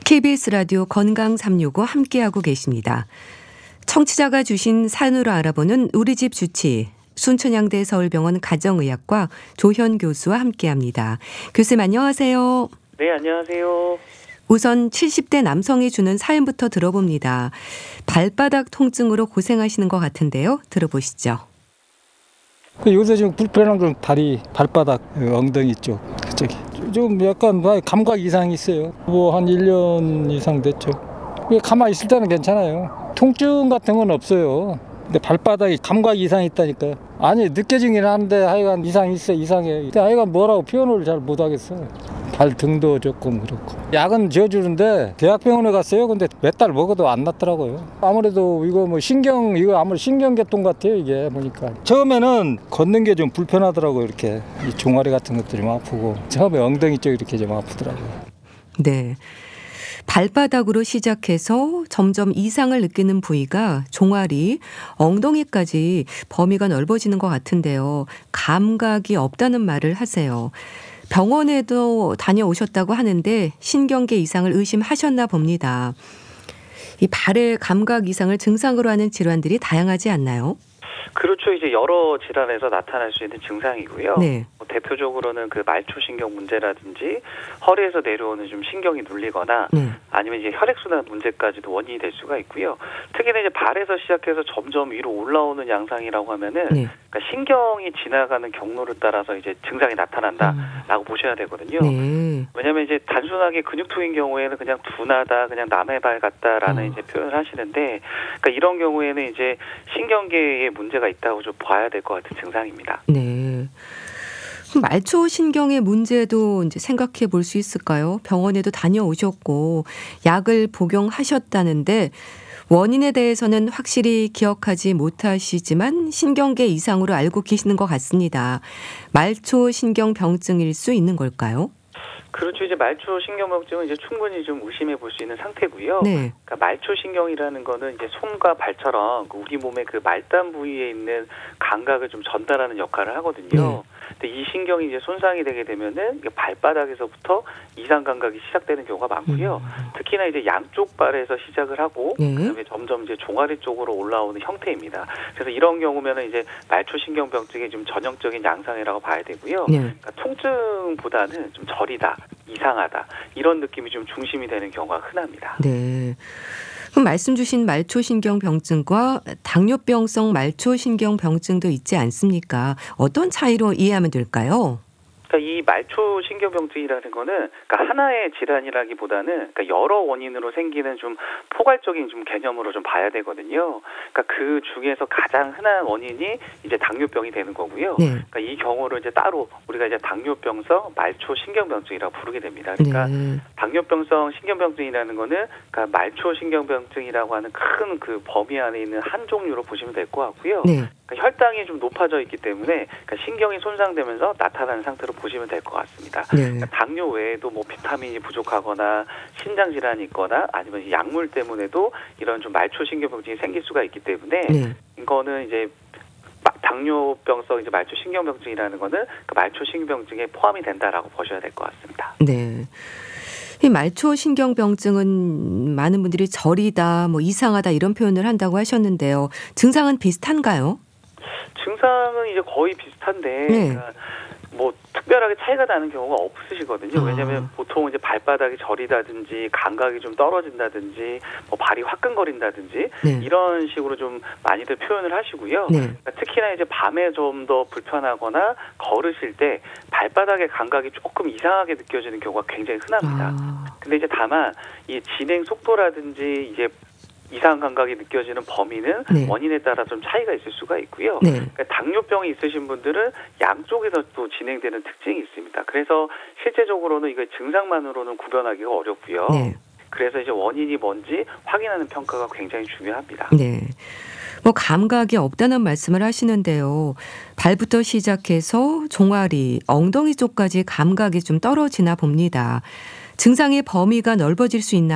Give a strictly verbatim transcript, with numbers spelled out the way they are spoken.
케이비에스 라디오 건강 삼육오 함께하고 계십니다. 청취자가 주신 사연으로 알아보는 우리 집 주치, 순천향대 서울병원 가정의학과 조현 교수와 함께합니다. 교수님 안녕하세요. 네, 안녕하세요. 우선 칠십 대 남성이 주는 사연부터 들어봅니다. 발바닥 통증으로 고생하시는 것 같은데요. 들어보시죠. 요새 좀 불편한 건 다리, 발바닥, 엉덩이 쪽 그쪽이 좀 약간 감각 이상이 있어요. 뭐 한 일 년 이상 됐죠. 가만히 있을 때는 괜찮아요. 통증 같은 건 없어요. 근데 발바닥에 감각 이상이 있다니까요. 아니 느껴지긴 하는데 하여간 이상이 있어 이상해. 근데 하여간 뭐라고 표현을 잘 못하겠어요. 발 등도 조금 그렇고. 약은 지어주는데 대학병원에 갔어요. 근데 몇 달 먹어도 안 낫더라고요. 아무래도 이거 뭐 신경 이거 아무래도 신경계통 같아요 이게 보니까. 처음에는 걷는 게 좀 불편하더라고요. 이렇게 이 종아리 같은 것도 좀 아프고 처음에 엉덩이 쪽 이렇게 좀 아프더라고요. 네. 발바닥으로 시작해서 점점 이상을 느끼는 부위가 종아리, 엉덩이까지 범위가 넓어지는 것 같은데요. 감각이 없다는 말을 하세요. 병원에도 다녀오셨다고 하는데 신경계 이상을 의심하셨나 봅니다. 이 발의 감각 이상을 증상으로 하는 질환들이 다양하지 않나요? 그렇죠. 이제 여러 질환에서 나타날 수 있는 증상이고요. 네. 뭐 대표적으로는 그 말초신경 문제라든지 허리에서 내려오는 좀 신경이 눌리거나 네. 아니면 이제 혈액순환 문제까지도 원인이 될 수가 있고요. 특히나 이제 발에서 시작해서 점점 위로 올라오는 양상이라고 하면은 네. 그러니까 신경이 지나가는 경로를 따라서 이제 증상이 나타난다라고 음. 보셔야 되거든요. 네. 왜냐하면 이제 단순하게 근육통인 경우에는 그냥 둔하다, 그냥 남의 발 같다라는 어. 이제 표현을 하시는데, 그러니까 이런 경우에는 이제 신경계에 문제가 있다고 좀 봐야 될 것 같은 증상입니다. 네. 말초 신경의 문제도 이제 생각해 볼 수 있을까요? 병원에도 다녀오셨고 약을 복용하셨다는데 원인에 대해서는 확실히 기억하지 못하시지만 신경계 이상으로 알고 계시는 것 같습니다. 말초 신경병증일 수 있는 걸까요? 그렇죠. 이제 말초 신경병증은 이제 충분히 좀 의심해 볼 수 있는 상태고요. 네. 그러니까 말초 신경이라는 거는 이제 손과 발처럼 우리 몸의 그 말단 부위에 있는 감각을 좀 전달하는 역할을 하거든요. 네. 근데 이 신경이 이제 손상이 되게 되면은 발바닥에서부터 이상 감각이 시작되는 경우가 많고요. 음. 특히나 이제 양쪽 발에서 시작을 하고 네. 그다음에 점점 이제 종아리 쪽으로 올라오는 형태입니다. 그래서 이런 경우면은 이제 말초 신경병증의 좀 전형적인 양상이라고 봐야 되고요. 네. 그러니까 통증보다는 좀 저리다, 이상하다 이런 느낌이 좀 중심이 되는 경우가 흔합니다. 네. 그럼 말씀 주신 말초신경병증과 당뇨병성 말초신경병증도 있지 않습니까? 어떤 차이로 이해하면 될까요? 그러니까 이 말초 신경병증이라는 거는 그러니까 하나의 질환이라기보다는 그러니까 여러 원인으로 생기는 좀 포괄적인 좀 개념으로 좀 봐야 되거든요. 그러니까 그 중에서 가장 흔한 원인이 이제 당뇨병이 되는 거고요. 네. 그러니까 이 경우를 이제 따로 우리가 이제 당뇨병성 말초 신경병증이라고 부르게 됩니다. 그러니까 네. 당뇨병성 신경병증이라는 거는 그러니까 말초 신경병증이라고 하는 큰 그 범위 안에 있는 한 종류로 보시면 될 것 같고요. 네. 그러니까 혈당이 좀 높아져 있기 때문에 그러니까 신경이 손상되면서 나타나는 상태로 보시면 될 것 같습니다. 네. 그러니까 당뇨 외에도 뭐 비타민이 부족하거나 신장 질환이 있거나 아니면 약물 때문에도 이런 좀 말초 신경병증이 생길 수가 있기 때문에 네. 이거는 이제 당뇨병성 이제 말초 신경병증이라는 거는 그 말초 신경병증에 포함이 된다라고 보셔야 될 것 같습니다. 네. 이 말초 신경병증은 많은 분들이 저리다, 뭐 이상하다 이런 표현을 한다고 하셨는데요. 증상은 비슷한가요? 증상은 이제 거의 비슷한데 네. 그러니까 뭐 특별하게 차이가 나는 경우가 없으시거든요. 아. 왜냐하면 보통 이제 발바닥이 저리다든지 감각이 좀 떨어진다든지 뭐 발이 화끈거린다든지 네. 이런 식으로 좀 많이들 표현을 하시고요. 네. 그러니까 특히나 이제 밤에 좀 더 불편하거나 걸으실 때 발바닥의 감각이 조금 이상하게 느껴지는 경우가 굉장히 흔합니다. 아. 근데 이제 다만 이 진행 속도라든지 이제 이상 감각이 느껴지는 범위는 네. 원인에 따라 좀 차이가 있을 수가 있고요. 네. 그러니까 당뇨병이 있으신 분들은 양쪽에서 또 진행되는 특징이 있습니다. 그래서 실제적으로는 이거 증상만으로는 구별하기가 어렵고요. 네. 그래서 이제 원인이 뭔지 확인하는 평가가 굉장히 중요합니다. 네. 뭐 감각이 없다는 말씀을 하시는데요. 발부터 시작해서 종아리, 엉덩이 쪽까지 감각이 좀 떨어지나 봅니다. 증상의 범위가 넓어질 수 있나요?